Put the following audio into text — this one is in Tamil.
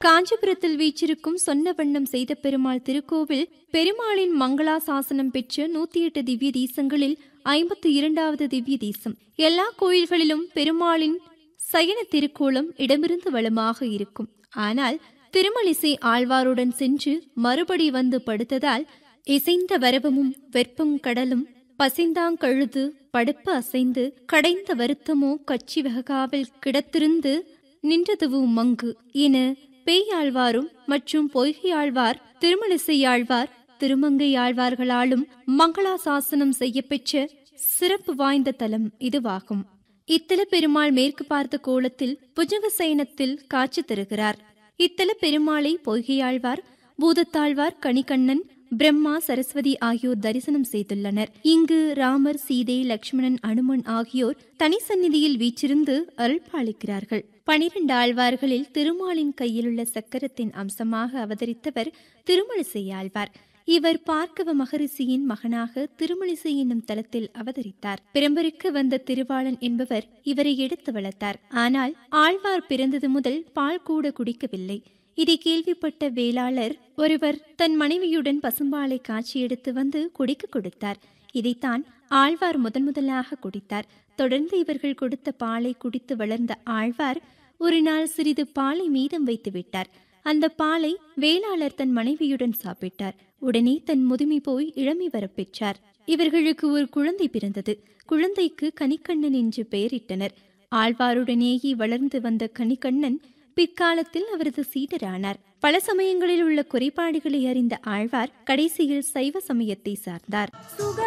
காஞ்சிபுரத்தில் வீற்றிருக்கும் சொன்ன வண்ணம் செய்த பெருமாள் திருக்கோவில் பெருமாளின் மங்களாசாசனம் பெற்ற 108 திவ்ய தேசங்களில் 52வது திவ்ய தேசம். எல்லா கோயில்களிலும் பெருமாளின் சயன திருக்கோலம் இடமிருந்து வளமாக இருக்கும். ஆனால் திருமலிசை ஆழ்வாருடன் சென்று மறுபடி வந்து படுத்ததால் இசைந்த வரவமும் வெப்பம் கடலும் பசிந்தாங்கழுது படுப்பு அசைந்து கடைந்த வருத்தமோ கச்சி வகாவில் கிடத்திருந்து நின்றதுவும் மங்கு என பேயாழ்வாரும் மற்றும் பொய்கையாழ்வார், திருமலிசையாழ்வார், திருமங்கையாழ்வார்களாலும் மங்களாசாசனம் செய்யப்பெற்ற சிறப்பு வாய்ந்த தலம் இதுவாகும். இத்தல பெருமாள் மேற்கு பார்த்த கோலத்தில் புஜங்க சயனத்தில் காட்சி தருகிறார். இத்தல பெருமாளை பொய்கையாழ்வார், பூதத்தாழ்வார், கணிகண்ணன், பிரம்மா, சரஸ்வதி ஆகியோர் தரிசனம் செய்துள்ளனர். இங்கு ராமர், சீதை, லட்சுமணன், அனுமன் ஆகியோர் தனி சந்நிதியில் வீற்றிருந்து அருள்பாலிக்கிறார்கள். 12 ஆழ்வார்களில் திருமாலின் கையிலுள்ள சக்கரத்தின் அம்சமாக அவதரித்தவர் திருமலிசையாழ்வார். இவர் பார்க்கவ மகரிஷியின் மகனாக திருமலிசை என்னும் தலத்தில் அவதரித்தார். பிரம்பருக்கு வந்த திருவாளன் என்பவர் இவரை எடுத்து வளர்த்தார். ஆனால் ஆழ்வார் பிறந்தது முதல் பால் கூட குடிக்கவில்லை. இதை கேள்விப்பட்ட வேளாளர் ஒருவர் தன் மனைவியுடன் பசும்பாலை காட்சி எடுத்து வந்து குடிக்க கொடுத்தார். இதைத்தான் ஆழ்வார் முதலாக குடித்தார். தொடர்ந்து இவர்கள் கொடுத்த பாலை குடித்து வளர்ந்த ஆழ்வார் ஒரு நாள் சிறிது பாலை மீதம் வைத்து விட்டார். அந்த பாலை வேளாளர் தன் மனைவியுடன் சாப்பிட்டார். உடனே தன் முதுமை போய் இளமை வரப்பெற்றார். இவர்களுக்கு ஒரு குழந்தை பிறந்தது. குழந்தைக்கு கணிகண்ணன் என்று பெயரிட்டனர். ஆழ்வாருடனேயே வளர்ந்து வந்த கணிகண்ணன் பிற்காலத்தில் அவரது சீடரானார். பல சமயங்களில் உள்ள குறைபாடுகளை அறிந்த ஆழ்வார் கடைசியில் சைவ சமயத்தை சார்ந்தார்.